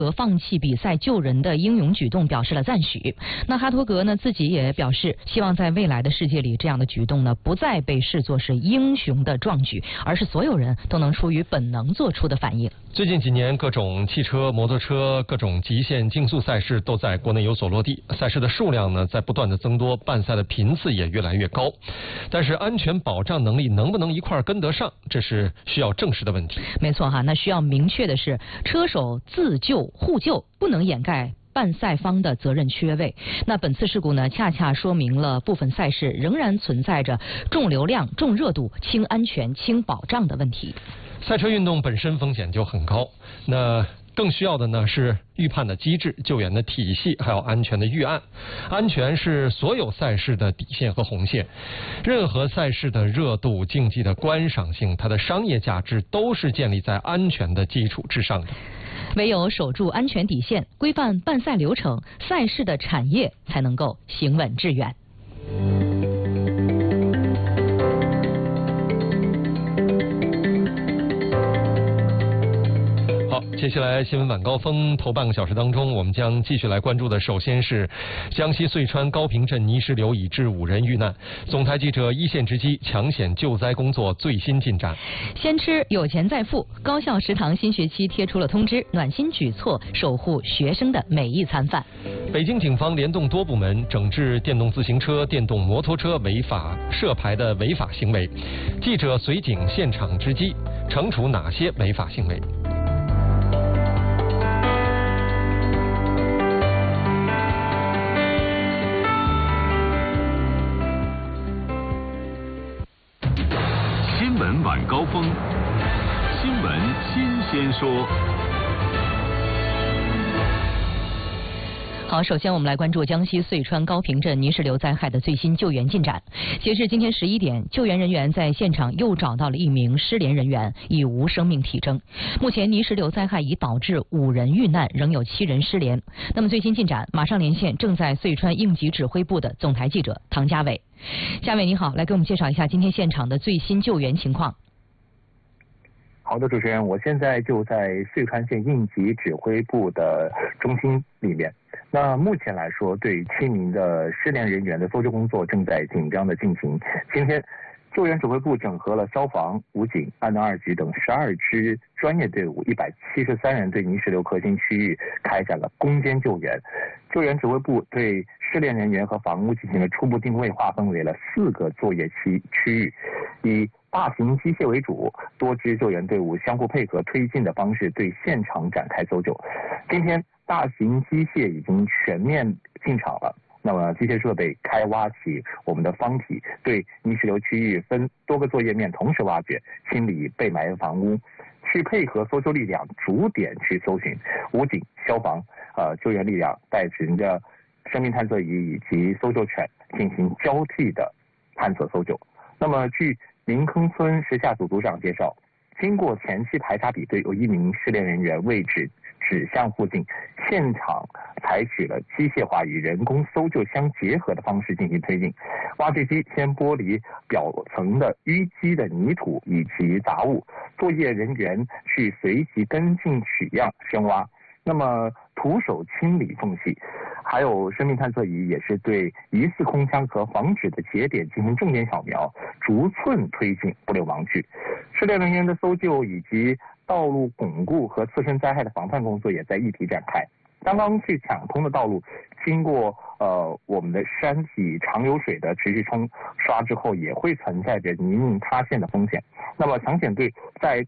和放弃比赛救人的英勇举动表示了赞许。那哈托格呢自己也表示，希望在未来的世界里，这样的举动呢不再被视作是英雄的壮举，而是所有人都能出于本能做出的反应。 最近几年，各种汽车、摩托车、各种极限竞速赛事都在国内有所落地，赛事的数量呢在不断的增多，办赛的频次也越来越高。但是安全保障能力能不能一块儿跟得上，这是需要正视的问题。 没错哈，那需要明确的是，车手自救互救不能掩盖办赛方的责任缺位。那本次事故呢，恰恰说明了部分赛事仍然存在着重流量、重热度、轻安全、轻保障的问题。 赛车运动本身风险就很高，那更需要的呢是预判的机制、救援的体系，还有安全的预案。安全是所有赛事的底线和红线。任何赛事的热度、竞技的观赏性、它的商业价值，都是建立在安全的基础之上的。 唯有守住安全底线，规范办赛流程，赛事的产业才能够行稳致远。 接下来新闻晚高峰头半个小时当中，我们将继续来关注的，首先是江西遂川高坪镇泥石流已致5人遇难，总台记者一线直击抢险救灾工作最新进展。 先吃有钱再付，高校食堂新学期贴出了通知，暖心举措守护学生的每一餐饭。 北京警方联动多部门整治电动自行车、电动摩托车违法涉牌的违法行为，记者随警现场直击，惩处哪些违法行为？ 晚高峰，新闻新鲜说。 好，首先我们来关注江西遂川高坪镇泥石流灾害的最新救援进展。截至今天11点，救援人员在现场又找到了1名失联人员，已无生命体征。目前泥石流灾害已导致5人遇难，仍有7人失联。那么最新进展，马上连线正在遂川应急指挥部的总台记者唐家伟。家伟你好，来给我们介绍一下今天现场的最新救援情况。 好的，主持人，我现在就在遂川县应急指挥部的中心里面。那目前来说，对7名的失联人员的搜救工作正在紧张的进行。今天，救援指挥部整合了消防、武警、202局等12支专业队伍，173人对泥石流核心区域开展了攻坚救援。救援指挥部对失联人员和房屋进行了初步定位，划分为了4个作业区域，以大型机械为主，多支救援队伍相互配合推进的方式对现场展开搜救。今天大型机械已经全面进场了，那么机械设备开挖起我们的方体，对泥石流区域分多个作业面同时挖掘，清理被埋房屋，去配合搜救力量逐点去搜寻。武警、消防、救援力量带领着生命探测仪以及搜救犬进行交替的探测搜救。那么据林坑村石下组组长介绍，经过前期排查比对，有1名失联人员位置指向附近，现场采取了机械化与人工搜救相结合的方式进行推进。挖掘机先剥离表层的淤积的泥土以及杂物，作业人员去随即跟进取样深挖，那么徒手清理缝隙，还有生命探测仪也是对疑似空腔和房址的节点进行重点扫描，逐寸推进，不留盲区。失联人员的搜救以及道路巩固和次生灾害的防范工作也在一体展开。刚刚去抢通的道路，经过我们的山体长流水的持续冲刷之后，也会存在着泥泞塌陷的风险。那么抢险队在